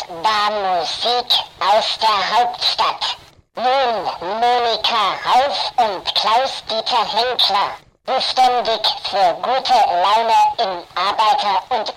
war Musik aus der Hauptstadt. Nun Monika Rauf und Klaus-Dieter Henkler, beständig für gute Laune im Arbeiter- und